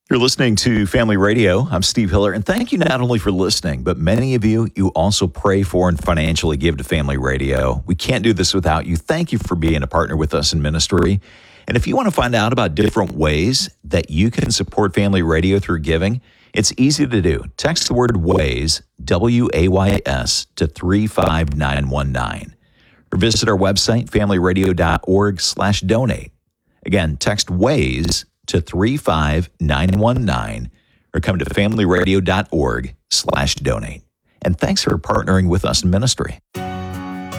You're listening to Family Radio. I'm Steve Hiller, and thank you not only for listening, but many of you also pray for and financially give to Family Radio. We can't do this without you. Thank you for being a partner with us in ministry. And if you want to find out about different ways that you can support Family Radio through giving, it's easy to do. Text the word WAYS, WAYS, to 35919. Or visit our website, familyradio.org/donate. Again, text WAYS to 35919 or come to familyradio.org/donate. And thanks for partnering with us in ministry.